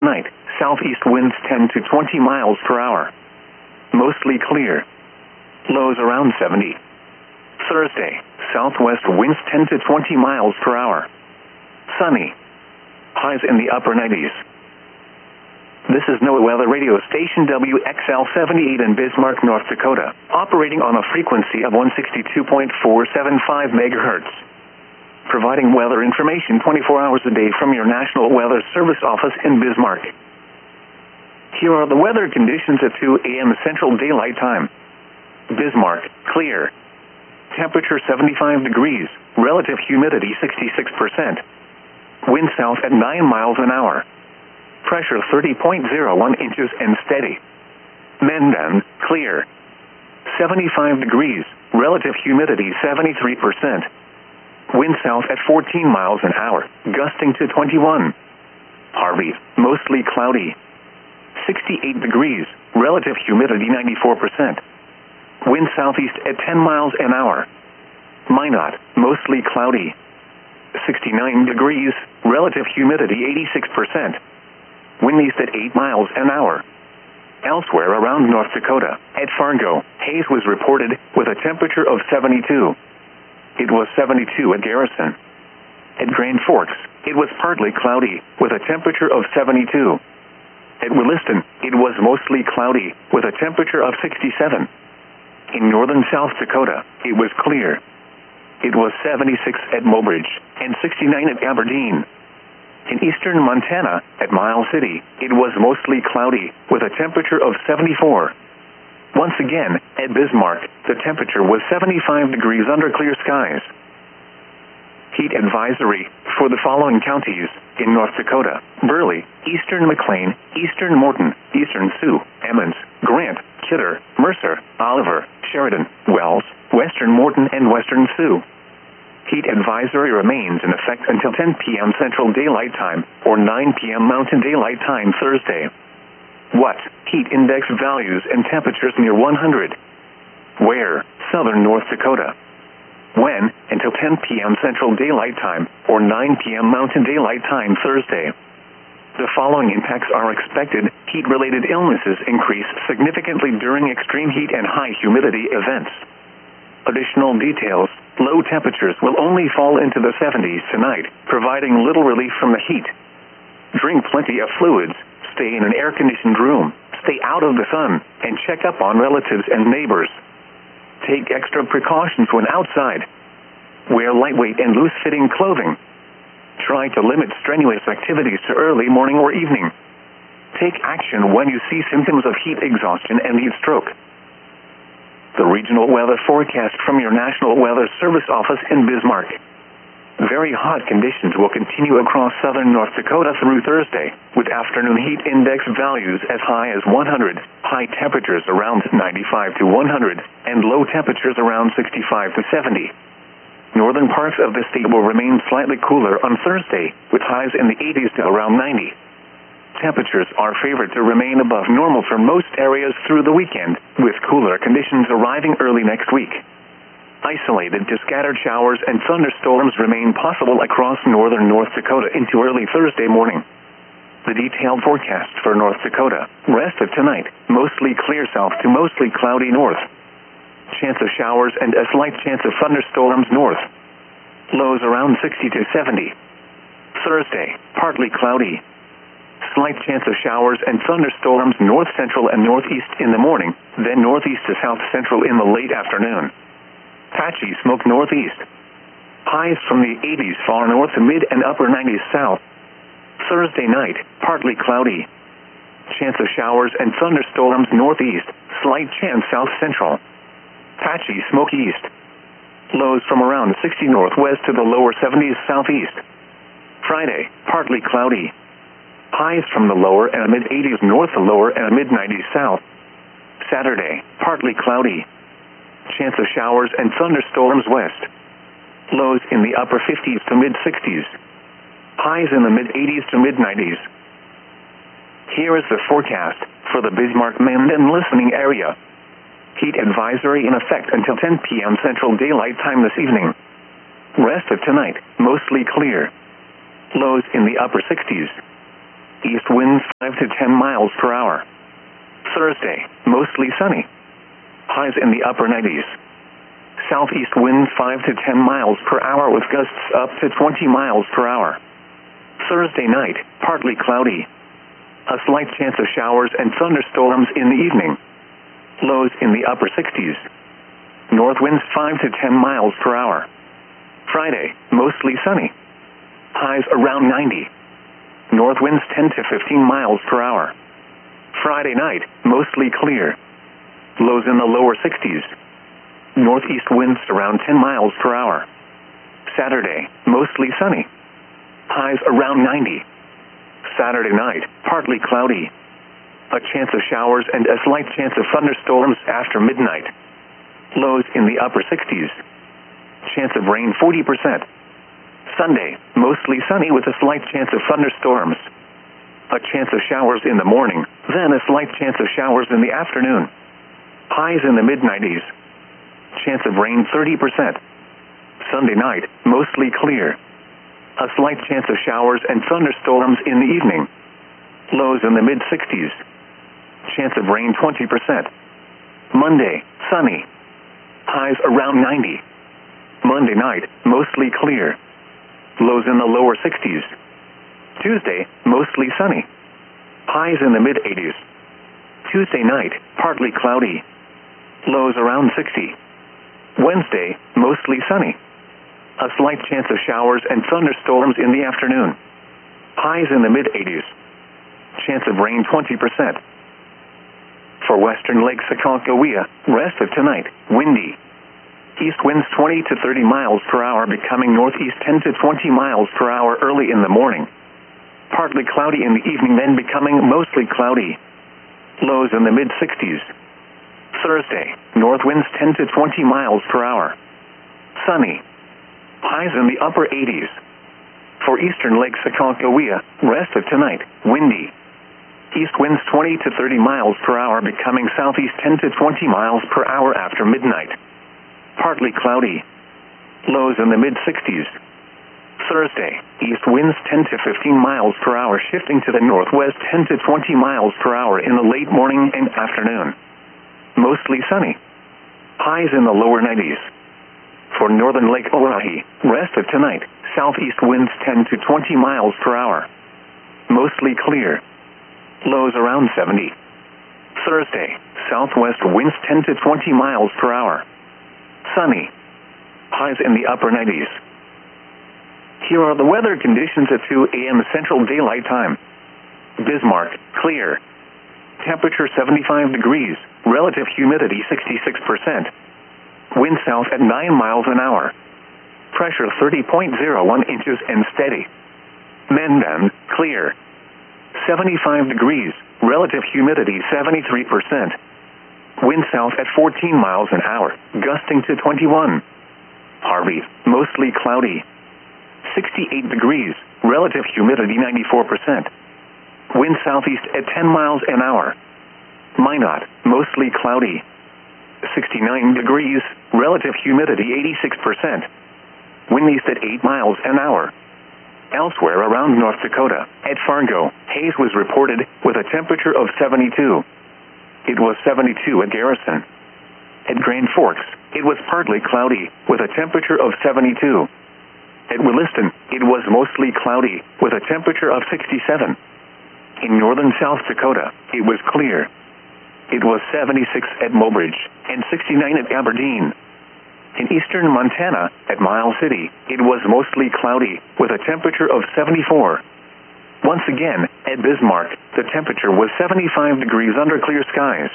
Night, southeast winds 10 to 20 miles per hour. Mostly clear. Lows around 70. Thursday, southwest winds 10 to 20 miles per hour. Sunny. Highs in the upper 90s. This is NOAA Weather Radio Station WXL-78 in Bismarck, North Dakota, operating on a frequency of 162.475 megahertz. Providing weather information 24 hours a day from your National Weather Service office in Bismarck. Here are the weather conditions at 2 a.m. Central Daylight Time. Bismarck, clear. Temperature 75 degrees, relative humidity 66%. Wind south at 9 miles an hour. Pressure 30.01 inches and steady. Mandan, clear. 75 degrees, relative humidity 73%. Wind south at 14 miles an hour, gusting to 21. Harvey, mostly cloudy. 68 degrees, relative humidity 94%. Wind southeast at 10 miles an hour. Minot, mostly cloudy. 69 degrees, relative humidity 86%. Wind east at 8 miles an hour. Elsewhere around North Dakota, at Fargo, haze was reported with a temperature of 72. It was 72 at Garrison. At Grand Forks, it was partly cloudy with a temperature of 72. At Williston, it was mostly cloudy with a temperature of 67. In northern South Dakota, it was clear. It was 76 at Mobridge and 69 at Aberdeen. In eastern Montana, at Miles City, it was mostly cloudy with a temperature of 74. Once again, at Bismarck, the temperature was 75 degrees under clear skies. Heat advisory for the following counties in North Dakota: Burley, eastern McLean, eastern Morton, eastern Sioux, Emmons, Grant, Kidder, Mercer, Oliver, Sheridan, Wells, western Morton, and western Sioux. Heat advisory remains in effect until 10 p.m. Central Daylight Time or 9 p.m. Mountain Daylight Time Thursday. What? Heat index values and temperatures near 100. Where? Southern North Dakota. When? Until 10 p.m. Central Daylight Time or 9 p.m. Mountain Daylight Time Thursday. The following impacts are expected. Heat-related illnesses increase significantly during extreme heat and high humidity events. Additional details: low temperatures will only fall into the 70s tonight, providing little relief from the heat. Drink plenty of fluids, stay in an air-conditioned room, stay out of the sun, and check up on relatives and neighbors. Take extra precautions when outside. Wear lightweight and loose-fitting clothing. Try to limit strenuous activities to early morning or evening. Take action when you see symptoms of heat exhaustion and heat stroke. The regional weather forecast from your National Weather Service office in Bismarck. Very hot conditions will continue across southern North Dakota through Thursday, with afternoon heat index values as high as 100, high temperatures around 95 to 100, and low temperatures around 65 to 70. Northern parts of the state will remain slightly cooler on Thursday, with highs in the 80s to around 90. Temperatures are favored to remain above normal for most areas through the weekend, with cooler conditions arriving early next week. Isolated to scattered showers and thunderstorms remain possible across northern North Dakota into early Thursday morning. The detailed forecast for North Dakota: rest of tonight, mostly clear south to mostly cloudy north. Chance of showers and a slight chance of thunderstorms north. Lows around 60 to 70. Thursday, partly cloudy. Slight chance of showers and thunderstorms north central and northeast in the morning, then northeast to south central in the late afternoon. Patchy smoke northeast. Highs from the 80s far north to mid and upper 90s south. Thursday night, partly cloudy. Chance of showers and thunderstorms northeast, slight chance south central. Patchy smoke east. Lows from around 60 northwest to the lower 70s southeast. Friday, partly cloudy. Highs from the lower and mid-80s north to lower and mid-90s south. Saturday, partly cloudy. Chance of showers and thunderstorms west. Lows in the upper 50s to mid-60s. Highs in the mid-80s to mid-90s. Here is the forecast for the Bismarck-Mandan listening area. Heat advisory in effect until 10 p.m. Central Daylight Time this evening. Rest of tonight, mostly clear. Lows in the upper 60s. east winds 5 to 10 miles per hour. Thursday, mostly sunny. Highs in the upper 90s. Southeast winds 5 to 10 miles per hour with gusts up to 20 miles per hour. Thursday night, partly cloudy. A slight chance of showers and thunderstorms in the evening. Lows in the upper 60s. North winds 5 to 10 miles per hour. Friday, mostly sunny. Highs around 90. North winds 10 to 15 miles per hour. Friday night, mostly clear. Lows in the lower 60s. Northeast winds around 10 miles per hour. Saturday, mostly sunny. Highs around 90. Saturday night, partly cloudy. A chance of showers and a slight chance of thunderstorms after midnight. Lows in the upper 60s. Chance of rain 40%. Sunday, mostly sunny with a slight chance of thunderstorms. A chance of showers in the morning, then a slight chance of showers in the afternoon. Highs in the mid-90s. Chance of rain 30%. Sunday night, mostly clear. A slight chance of showers and thunderstorms in the evening. Lows in the mid-60s. Chance of rain 20%. Monday, sunny. Highs around 90. Monday night, mostly clear. Lows in the lower 60s. Tuesday, mostly sunny. Highs in the mid-80s. Tuesday night, partly cloudy. Lows around 60. Wednesday, mostly sunny. A slight chance of showers and thunderstorms in the afternoon. Highs in the mid-80s. Chance of rain 20%. For western Lake Aconcagua, rest of tonight, windy. East winds 20 to 30 miles per hour becoming northeast 10 to 20 miles per hour early in the morning. Partly cloudy in the evening then becoming mostly cloudy. Lows in the mid-60s. Thursday, north winds 10 to 20 miles per hour. Sunny. Highs in the upper 80s. For eastern Lake Aconcagua, rest of tonight, windy. East winds 20 to 30 miles per hour becoming southeast 10 to 20 miles per hour after midnight. Partly cloudy. Lows in the mid-60s. Thursday, east winds 10 to 15 miles per hour shifting to the northwest 10 to 20 miles per hour in the late morning and afternoon. Mostly sunny. Highs in the lower 90s. For northern Lake Oahe, rest of tonight, southeast winds 10 to 20 miles per hour. Mostly clear. Lows around 70. Thursday, southwest winds 10 to 20 miles per hour. Sunny. Highs in the upper 90s. Here are the weather conditions at 2 a.m. Central Daylight Time. Bismarck, clear. Temperature 75 degrees, relative humidity 66%. Wind south at 9 miles an hour. Pressure 30.01 inches and steady. Mendon, clear. 75 degrees, relative humidity 73%. Wind south at 14 miles an hour, gusting to 21. Harvey, mostly cloudy. 68 degrees, relative humidity 94%. Wind southeast at 10 miles an hour. Minot, mostly cloudy. 69 degrees, relative humidity 86%. Wind east at 8 miles an hour. Elsewhere around North Dakota, at Fargo, haze was reported with a temperature of 72. It was 72 at Garrison. At Grand Forks, it was partly cloudy with a temperature of 72. At Williston, it was mostly cloudy with a temperature of 67. In northern South Dakota, it was clear. It was 76 at Mobridge and 69 at Aberdeen. In eastern Montana, at Miles City, it was mostly cloudy with a temperature of 74. Once again, at Bismarck, the temperature was 75 degrees under clear skies.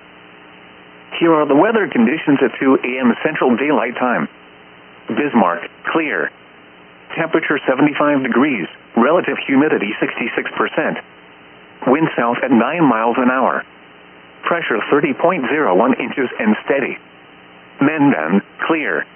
Here are the weather conditions at 2 a.m. Central Daylight Time. Bismarck, clear. Temperature 75 degrees, relative humidity 66%. Wind south at 9 miles an hour. Pressure 30.01 inches and steady. Mendon, clear.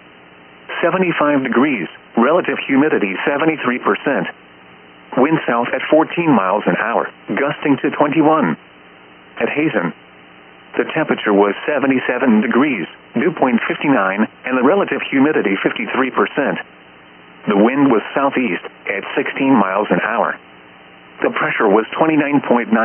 75 degrees, relative humidity 73%. Wind south at 14 miles an hour, gusting to 21. At Hazen, the temperature was 77 degrees, dew point 59, and the relative humidity 53%. The wind was southeast at 16 miles an hour. The pressure was 29.9